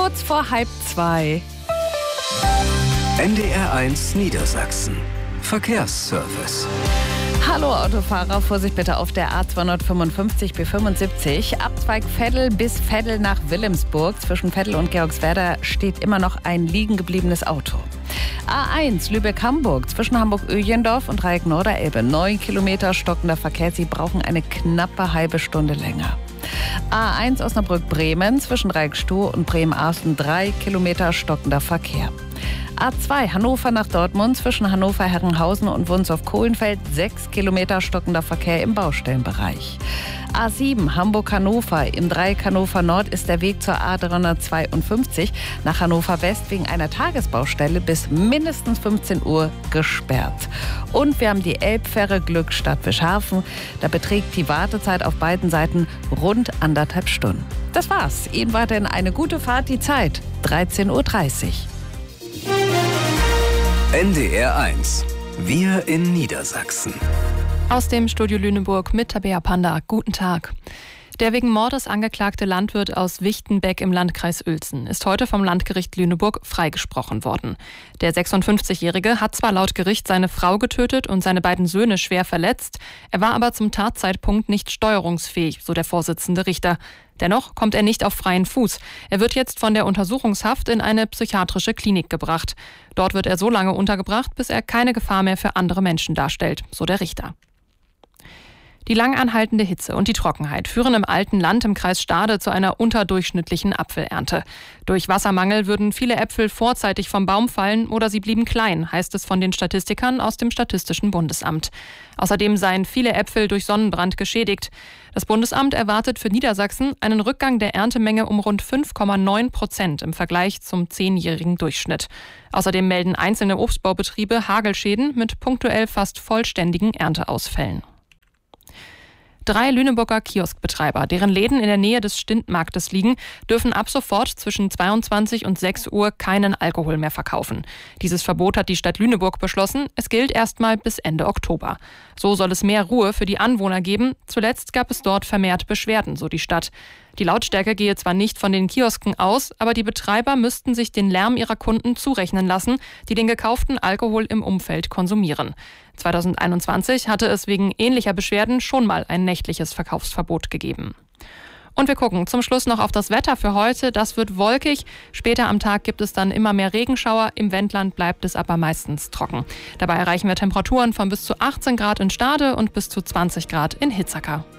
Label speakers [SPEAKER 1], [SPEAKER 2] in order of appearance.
[SPEAKER 1] kurz vor 1:30.
[SPEAKER 2] NDR1 Niedersachsen. Verkehrsservice.
[SPEAKER 1] Hallo Autofahrer, Vorsicht bitte auf der A255 B75. Abzweig Veddel bis Veddel nach Wilhelmsburg. Zwischen Veddel und Georgswerda steht immer noch ein liegen gebliebenes Auto. A1 Lübeck-Hamburg zwischen Hamburg-Öjendorf und Dreieck-Norderelbe. 9 Kilometer stockender Verkehr. Sie brauchen eine knappe halbe Stunde länger. A1 Osnabrück-Bremen zwischen Dreieck-Stuh und Bremen-Arsten. 3 Kilometer stockender Verkehr. A2 Hannover nach Dortmund zwischen Hannover-Herrenhausen und Wunsdorf-Kohlenfeld. 6 Kilometer stockender Verkehr im Baustellenbereich. A7 Hamburg-Hannover. Im Dreieck Hannover Nord ist der Weg zur A352 nach Hannover West wegen einer Tagesbaustelle bis mindestens 15 Uhr gesperrt. Und wir haben die Elbfähre Glückstadt-Wischhafen. Da beträgt die Wartezeit auf beiden Seiten rund 1,5 Stunden. Das war's. Ihnen weiterhin eine gute Fahrt. Die Zeit 13:30 Uhr.
[SPEAKER 2] NDR1. Wir in Niedersachsen.
[SPEAKER 3] Aus dem Studio Lüneburg mit Tabea Panda. Guten Tag. Der wegen Mordes angeklagte Landwirt aus Wichtenbeck im Landkreis Uelzen ist heute vom Landgericht Lüneburg freigesprochen worden. Der 56-Jährige hat zwar laut Gericht seine Frau getötet und seine beiden Söhne schwer verletzt, er war aber zum Tatzeitpunkt nicht steuerungsfähig, so der Vorsitzende Richter. Dennoch kommt er nicht auf freien Fuß. Er wird jetzt von der Untersuchungshaft in eine psychiatrische Klinik gebracht. Dort wird er so lange untergebracht, bis er keine Gefahr mehr für andere Menschen darstellt, so der Richter. Die lang anhaltende Hitze und die Trockenheit führen im alten Land im Kreis Stade zu einer unterdurchschnittlichen Apfelernte. Durch Wassermangel würden viele Äpfel vorzeitig vom Baum fallen oder sie blieben klein, heißt es von den Statistikern aus dem Statistischen Bundesamt. Außerdem seien viele Äpfel durch Sonnenbrand geschädigt. Das Bundesamt erwartet für Niedersachsen einen Rückgang der Erntemenge um rund 5,9% im Vergleich zum 10-jährigen Durchschnitt. Außerdem melden einzelne Obstbaubetriebe Hagelschäden mit punktuell fast vollständigen Ernteausfällen. 3 Lüneburger Kioskbetreiber, deren Läden in der Nähe des Stintmarktes liegen, dürfen ab sofort zwischen 22 und 6 Uhr keinen Alkohol mehr verkaufen. Dieses Verbot hat die Stadt Lüneburg beschlossen. Es gilt erstmal bis Ende Oktober. So soll es mehr Ruhe für die Anwohner geben. Zuletzt gab es dort vermehrt Beschwerden, so die Stadt. Die Lautstärke gehe zwar nicht von den Kiosken aus, aber die Betreiber müssten sich den Lärm ihrer Kunden zurechnen lassen, die den gekauften Alkohol im Umfeld konsumieren. 2021 hatte es wegen ähnlicher Beschwerden schon mal ein nächtliches Verkaufsverbot gegeben. Und wir gucken zum Schluss noch auf das Wetter für heute. Das wird wolkig. Später am Tag gibt es dann immer mehr Regenschauer. Im Wendland bleibt es aber meistens trocken. Dabei erreichen wir Temperaturen von bis zu 18 Grad in Stade und bis zu 20 Grad in Hitzacker.